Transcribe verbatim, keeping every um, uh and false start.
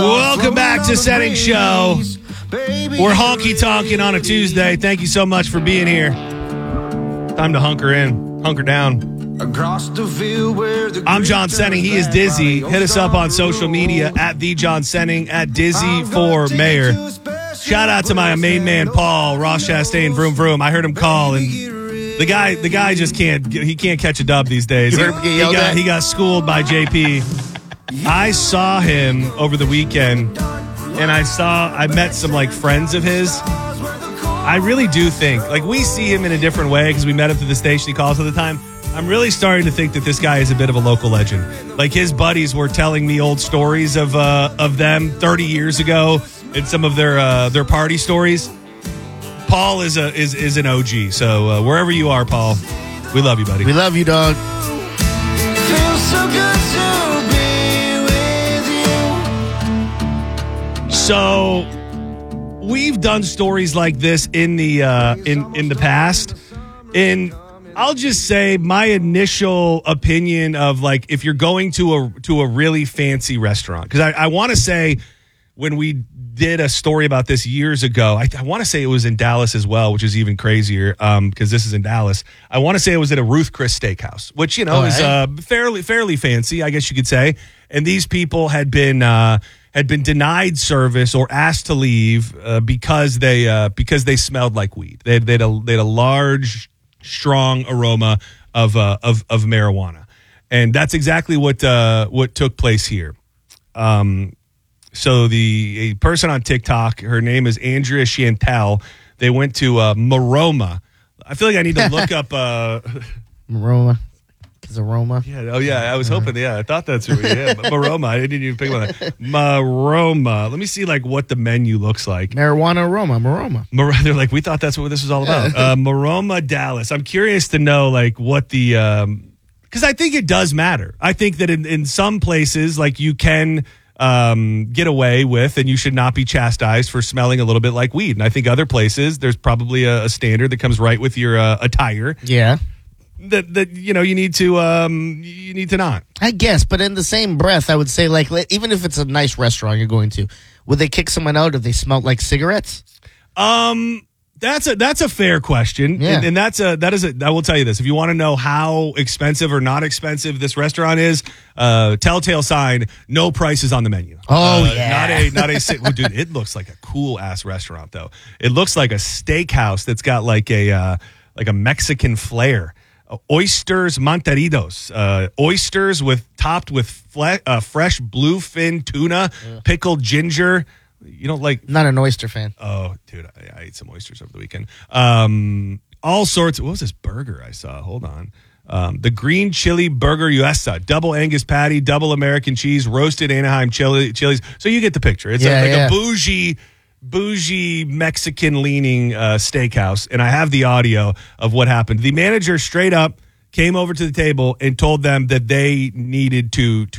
Welcome back to Setting Show. We're honky tonking on a Tuesday. Thank you so much for being here. Time to hunker in, hunker down. I'm John Senning. He is Dizzy. Hit us up on social media at the John Senning, at Dizzy for Mayor. Shout out to my main man Paul Ross Chastain. Vroom vroom. I heard him call, and the guy, the guy just can't. He can't catch a dub these days. He, he got he got schooled by J P. I saw him over the weekend, and I saw I met some like friends of his. I really do think like we see him in a different way because we met him through the station he calls all the time. I'm really starting to think that this guy is a bit of a local legend. Like his buddies were telling me old stories of uh, of them thirty years ago and some of their uh, their party stories. Paul is a is is an O G. So uh, wherever you are, Paul, we love you, buddy. We love you, dog. Feels so good to be with you. So we've done stories like this in the uh, in in the past, and I'll just say my initial opinion of like if you're going to a to a really fancy restaurant, because I, I want to say when we did a story about this years ago, I, I want to say it was in Dallas as well, which is even crazier because um, this is in Dallas. I want to say it was at a Ruth Chris Steakhouse, which you know All is right. uh, fairly fairly fancy, I guess you could say. And these people had been uh, had been denied service or asked to leave uh, because they uh, because they smelled like weed. They they had a, they had a large, strong aroma of uh, of of marijuana, and that's exactly what uh, what took place here. Um, so the a person on TikTok, her name is Andrea Chantel. They went to uh, Maroma. I feel like I need to look up uh, Maroma. His aroma. Yeah. Oh, yeah. I was hoping. Yeah, I thought that's who. Yeah, Maroma. I didn't even pick on that. Maroma. Let me see like what the menu looks like. Marijuana aroma. Maroma. Mar- They're like, we thought that's what this was all about. Uh, Maroma, Dallas. I'm curious to know like what the um, because I think it does matter. I think that in, in some places like you can um, get away with and you should not be chastised for smelling a little bit like weed. And I think other places there's probably a, a standard that comes right with your uh, attire. Yeah. That that you know you need to um you need to not. I guess, but in the same breath, I would say like let- even if it's a nice restaurant you're going to, would they kick someone out if they smelled like cigarettes? Um, that's a that's a fair question, Yeah. and, and that's a that is a. I will tell you this: if you want to know how expensive or not expensive this restaurant is, uh, telltale sign: no prices on the menu. Oh, Uh, yeah. not a not a. si- well, dude, it looks like a cool ass restaurant though. It looks like a steakhouse that's got like a uh, like a Mexican flair. Uh, oysters Montaritos, uh, oysters with topped with fle- uh, fresh bluefin tuna, pickled ginger. You don't like Not an oyster fan. Oh, dude, I, I ate some oysters over the weekend. Um, all sorts. What was this burger I saw? Hold on. Um, the green chili burger U S A, double Angus patty, double American cheese, roasted Anaheim chili chilies. So you get the picture. It's a, Yeah, like yeah. a bougie, bougie Mexican leaning uh, steakhouse. And I have the audio of what happened. The manager straight up came over to the table and told them that they needed to to